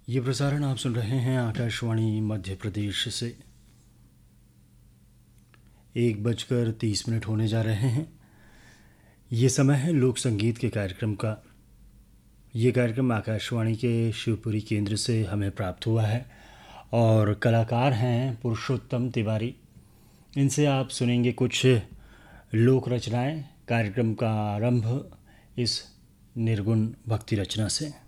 ये प्रसारण आप सुन रहे हैं आकाशवाणी मध्य प्रदेश से। 1:30 होने जा रहे हैं। ये समय है लोक संगीत के कार्यक्रम का। ये कार्यक्रम आकाशवाणी के शिवपुरी केंद्र से हमें प्राप्त हुआ है और कलाकार हैं पुरुषोत्तम तिवारी। इनसे आप सुनेंगे कुछ लोक रचनाएं। कार्यक्रम का आरंभ इस निर्गुण भक्ति रचना से।